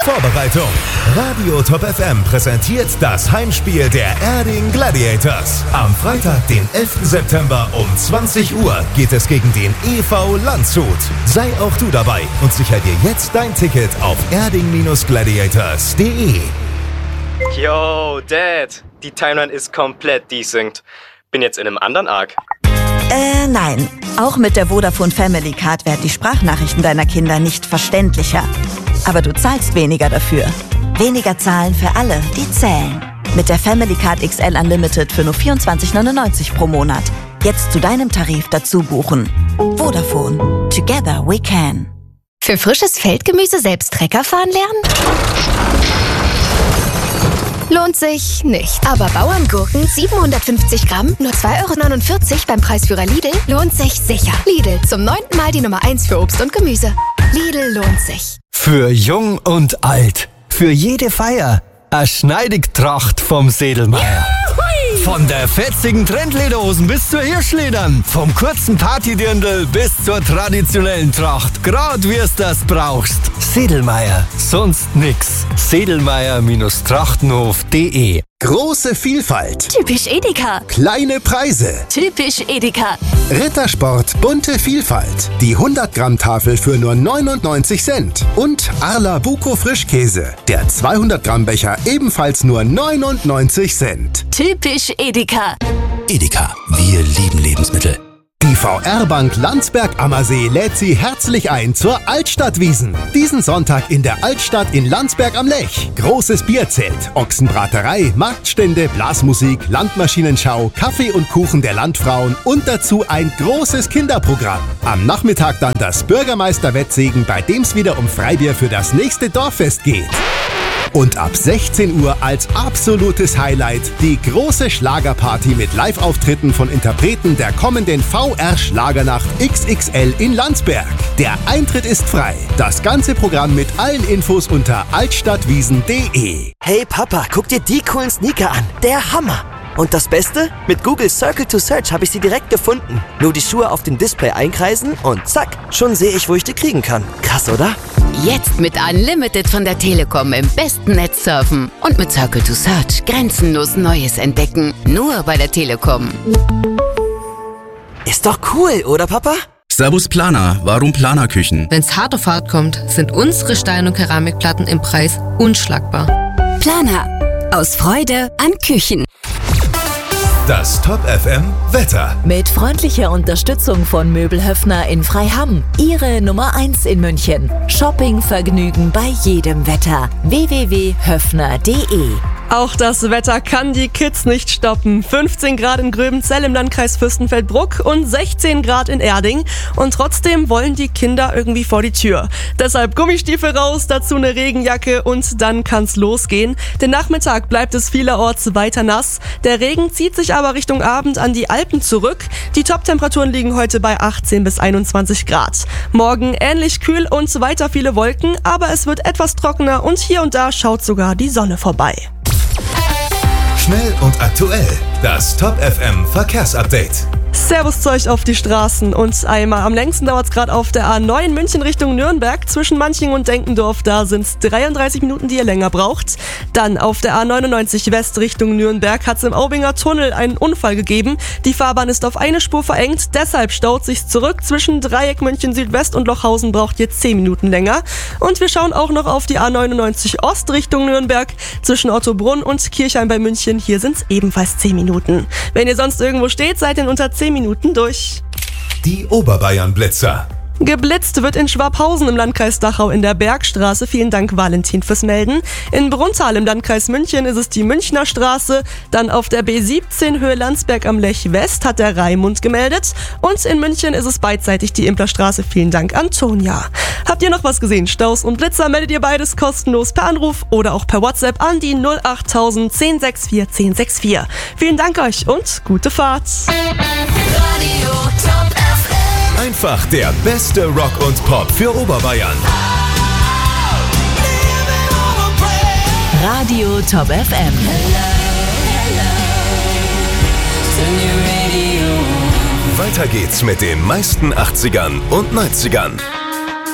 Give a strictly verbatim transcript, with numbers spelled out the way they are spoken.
Vorbereitung. Radio Top F M präsentiert das Heimspiel der Erding Gladiators. Am Freitag, den elften September um zwanzig Uhr geht es gegen den E V Landshut. Sei auch du dabei und sicher dir jetzt dein Ticket auf erding gladiators punkt de. Yo, Dad, die Timeline ist komplett desynced. Bin jetzt in einem anderen Arc. Äh, nein. Auch mit der Vodafone Family Card werden die Sprachnachrichten deiner Kinder nicht verständlicher. Aber du zahlst weniger dafür. Weniger zahlen für alle, die zählen. Mit der Family Card X L Unlimited für nur vierundzwanzig neunundneunzig pro Monat. Jetzt zu deinem Tarif dazu buchen. Vodafone. Together we can. Für frisches Feldgemüse selbst Trecker fahren lernen? Lohnt sich nicht. Aber Bauerngurken siebenhundertfünfzig Gramm, nur zwei Euro neunundvierzig beim Preisführer Lidl, lohnt sich sicher. Lidl, zum neunten Mal die Nummer eins für Obst und Gemüse. Lidl lohnt sich. Für jung und alt. Für jede Feier. A Schneidigtracht vom Sedlmeier. Von der fetzigen Trendlederhosen bis zur Hirschledern. Vom kurzen Partydirndl bis zur traditionellen Tracht. Grad wie's das brauchst. Sedlmeier. Sonst nix. Sedlmeier Trachtenhof punkt de. Große Vielfalt. Typisch Edeka. Kleine Preise. Typisch Edeka. Rittersport bunte Vielfalt. Die hundert Gramm Tafel für nur neunundneunzig Cent. Und Arla Buko Frischkäse. Der zweihundert Gramm Becher ebenfalls nur neunundneunzig Cent. Typisch Edeka. Edeka. Wir lieben Lebensmittel. Die V R-Bank Landsberg-Ammersee lädt Sie herzlich ein zur Altstadtwiesn. Diesen Sonntag in der Altstadt in Landsberg am Lech. Großes Bierzelt, Ochsenbraterei, Marktstände, Blasmusik, Landmaschinenschau, Kaffee und Kuchen der Landfrauen und dazu ein großes Kinderprogramm. Am Nachmittag dann das Bürgermeister-Wettsegen, bei dem es wieder um Freibier für das nächste Dorffest geht. Und ab sechzehn Uhr als absolutes Highlight die große Schlagerparty mit Live-Auftritten von Interpreten der kommenden V R-Schlagernacht X X L in Landsberg. Der Eintritt ist frei. Das ganze Programm mit allen Infos unter altstadtwiesn punkt de. Hey Papa, guck dir die coolen Sneaker an. Der Hammer! Und das Beste? Mit Google Circle to Search habe ich sie direkt gefunden. Nur die Schuhe auf dem Display einkreisen und zack, schon sehe ich, wo ich die kriegen kann. Krass, oder? Jetzt mit Unlimited von der Telekom im besten Netz surfen und mit Circle to Search grenzenlos Neues entdecken. Nur bei der Telekom. Ist doch cool, oder Papa? Servus Planer, warum Planerküchen? Wenn's hart auf hart kommt, sind unsere Stein- und Keramikplatten im Preis unschlagbar. Planer. Aus Freude an Küchen. Das Top F M Wetter. Mit freundlicher Unterstützung von Möbelhöfner in Freiham. Ihre Nummer eins in München. Shoppingvergnügen bei jedem Wetter. w w w punkt höfner punkt de. Auch das Wetter kann die Kids nicht stoppen. fünfzehn Grad in Gröbenzell im Landkreis Fürstenfeldbruck und sechzehn Grad in Erding. Und trotzdem wollen die Kinder irgendwie vor die Tür. Deshalb Gummistiefel raus, dazu eine Regenjacke und dann kann's losgehen. Den Nachmittag bleibt es vielerorts weiter nass. Der Regen zieht sich aber Richtung Abend an die Alpen zurück. Die Top-Temperaturen liegen heute bei achtzehn bis einundzwanzig Grad. Morgen ähnlich kühl und weiter viele Wolken, aber es wird etwas trockener und hier und da schaut sogar die Sonne vorbei. Schnell und aktuell. Das Top F M Verkehrsupdate. Servus zu euch auf die Straßen und einmal am längsten dauert es gerade auf der A neun München Richtung Nürnberg. Zwischen Manching und Denkendorf, da sind es dreiunddreißig Minuten, die ihr länger braucht. Dann auf der A neunundneunzig West Richtung Nürnberg hat es im Aubinger Tunnel einen Unfall gegeben. Die Fahrbahn ist auf eine Spur verengt, deshalb staut sich's zurück. Zwischen Dreieck München Südwest und Lochhausen braucht jetzt zehn Minuten länger. Und wir schauen auch noch auf die A neunundneunzig Ost Richtung Nürnberg. Zwischen Ottobrunn und Kirchheim bei München, hier sind es ebenfalls zehn Minuten. Wenn ihr sonst irgendwo steht, seid ihr in unter zehn Minuten durch. Die Oberbayern-Blitzer. Geblitzt wird in Schwabhausen im Landkreis Dachau in der Bergstraße. Vielen Dank, Valentin, fürs Melden. In Bruntal im Landkreis München ist es die Münchner Straße. Dann auf der B siebzehn Höhe Landsberg am Lech West hat der Raimund gemeldet. Und in München ist es beidseitig die Implerstraße. Vielen Dank, Antonia. Habt ihr noch was gesehen? Staus und Blitzer meldet ihr beides kostenlos per Anruf oder auch per WhatsApp an die null acht null null eins sechs vier eins sechs vier. Vielen Dank euch und gute Fahrt. Radio Top F M. Einfach der beste Rock und Pop für Oberbayern. Radio Top F M. Weiter geht's mit den meisten achtzigern und neunzigern.